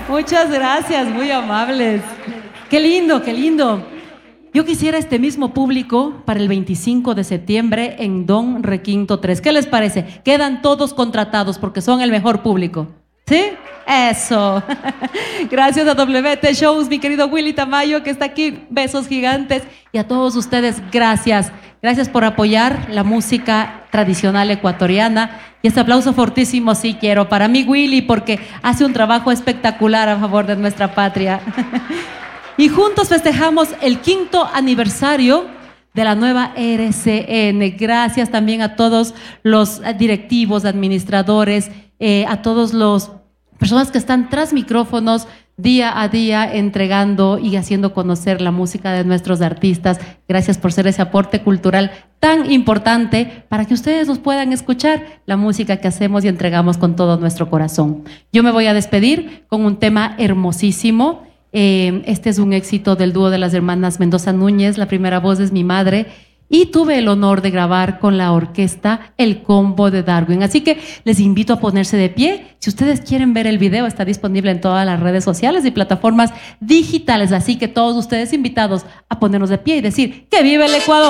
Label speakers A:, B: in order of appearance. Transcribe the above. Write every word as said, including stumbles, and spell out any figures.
A: Muchas gracias, muy amables. Qué lindo, qué lindo. Yo quisiera este mismo público para el veinticinco de septiembre en Don Requinto tres. ¿Qué les parece? Quedan todos contratados porque son el mejor público. ¿Sí? Eso. Gracias a W T Shows, mi querido Willy Tamayo, que está aquí. Besos gigantes. Y a todos ustedes, gracias. Gracias por apoyar la música tradicional ecuatoriana. Y este aplauso fortísimo sí quiero para mí, Willy, porque hace un trabajo espectacular a favor de nuestra patria. Y juntos festejamos el quinto aniversario de la nueva R C N. Gracias también a todos los directivos, administradores, eh, a todos los personas que están tras micrófonos día a día entregando y haciendo conocer la música de nuestros artistas. Gracias por ser ese aporte cultural tan importante para que ustedes nos puedan escuchar la música que hacemos y entregamos con todo nuestro corazón. Yo me voy a despedir con un tema hermosísimo. Eh, este es un éxito del dúo de las hermanas Mendoza Núñez. La primera voz es mi madre. Y tuve el honor de grabar con la orquesta El Combo de Darwin. Así que les invito a ponerse de pie. Si ustedes quieren ver el video, está disponible en todas las redes sociales y plataformas digitales. Así que todos ustedes invitados a ponernos de pie y decir ¡que vive el Ecuador!